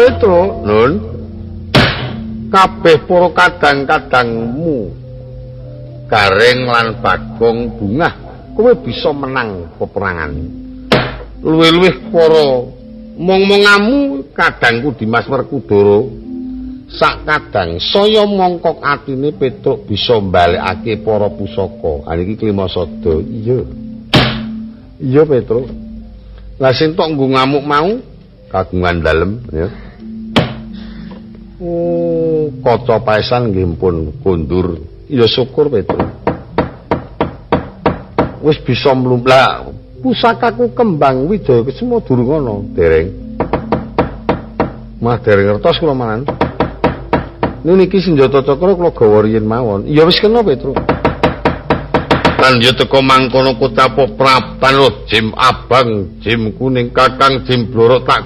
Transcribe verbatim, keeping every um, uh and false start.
Petro, Nun. Kabeh para kadang-kadangmu Gareng lan Bagong Bungah kowe bisa menang peperangan. Luwih-luwih para mong-mongamu kadangku Dimas Werkudara sak kadang saya mongkok atine Petruk bisa mbalekake para pusaka. Ha niki Klimasada. Iya. Iya Petruk. Lah sing tok nggo ngamuk mau kagungan dalem ya. Oh, kaca paesan nggih pun kondur. Ya syukur Petruk. Wis bisa mlumplah pusakaku kembang Wijaya semua durung ana, dereng. Mah dereng ngertos kula manan. Niki senjata cakra kula gawa riyin mawon. Ya wis kena Petruk. Lan ya teka mangkono kota Praban lho, jim abang, jim kuning kakang, jim blorok tak